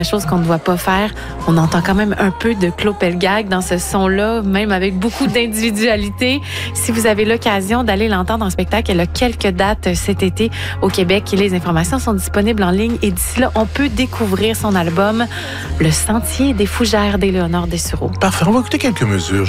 Chose qu'on ne doit pas faire. On entend quand même un peu de Claude Pelgag dans ce son-là, même avec beaucoup d'individualité. Si vous avez l'occasion d'aller l'entendre en spectacle, elle a quelques dates cet été au Québec et les informations sont disponibles en ligne. Et d'ici là, on peut découvrir son album Le Sentier des Fougères d'Éléonore Dessureau. Parfait, on va écouter quelques mesures.